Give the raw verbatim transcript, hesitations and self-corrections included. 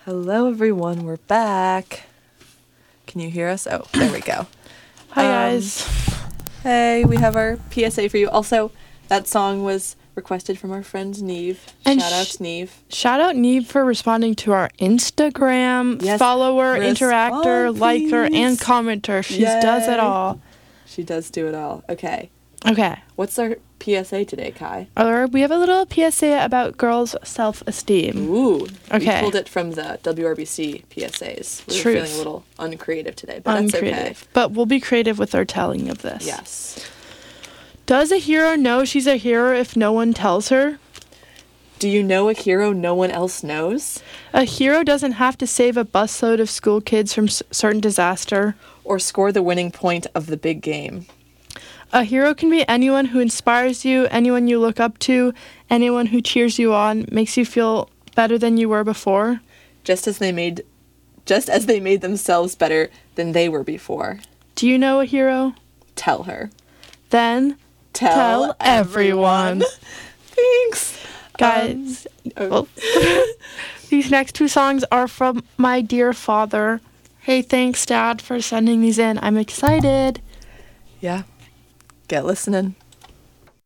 Hello, everyone. We're back. Can you hear us? Oh, there we go. Hi, Um, guys. Hey, we have our P S A for you. Also, that song was requested from our friend Neve. And Shout out sh- to Neve. Shout out Neve for responding to our Instagram Yes, follower, respond, interactor, liker, and please. commenter. She does it Yay. all. She does do it all. Okay. Okay. What's our P S A today, Kai? Or we have a little P S A about girls' self-esteem. Ooh. Okay. We pulled it from the W R B C P S As. We were Truth. feeling a little uncreative today, but that's okay. Uncreative. But we'll be creative with our telling of this. Yes. Does a hero know she's a hero if no one tells her? Do you know a hero no one else knows? A hero doesn't have to save a busload of school kids from s- certain disaster. Or score the winning point of the big game? A hero can be anyone who inspires you, anyone you look up to, anyone who cheers you on, makes you feel better than you were before. Just as they made just as they made themselves better than they were before. Do you know a hero? Tell her. Then Tell, tell everyone. Thanks. Guys, Um, well, these next two songs are from my dear father. Hey, thanks, Dad, for sending these in. I'm excited. yeah. Get listening.